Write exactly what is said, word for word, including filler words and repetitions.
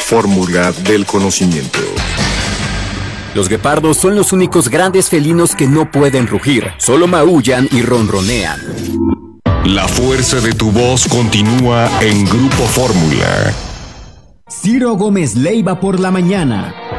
fórmula del conocimiento. Los guepardos son los únicos grandes felinos que no pueden rugir, solo maullan y ronronean. La fuerza de tu voz continúa en Grupo Fórmula. Ciro Gómez Leiva por la mañana.